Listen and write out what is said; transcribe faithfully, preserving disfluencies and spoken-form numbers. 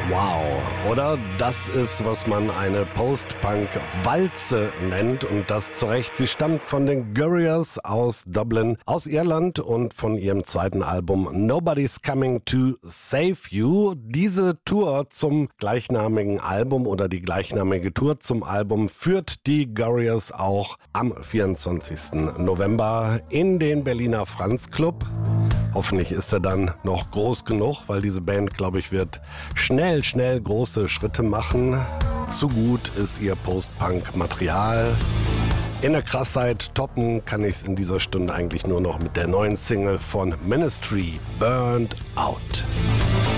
Wow, oder? Das ist, was man eine Post-Punk-Walze nennt und das zu Recht. Sie stammt von den Gurriers aus Dublin, aus Irland und von ihrem zweiten Album Nobody's Coming to Save You. Diese Tour zum gleichnamigen Album oder die gleichnamige Tour zum Album führt die Gurriers auch am vierundzwanzigsten November in den Berliner Franz Club. Hoffentlich ist er dann noch groß genug, weil diese Band, glaube ich, wird schnell, schnell große Schritte machen. Zu gut ist ihr Post-Punk-Material. In der Krassheit toppen kann ich es in dieser Stunde eigentlich nur noch mit der neuen Single von Ministry, Burned Out.